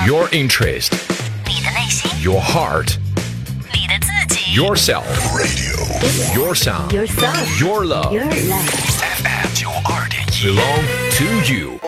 Your interest. 你的内心 Your heart. 你的自己 Yourself. Radio. Your sound. Your song Your love. Your life FM 92.1 Belong to you.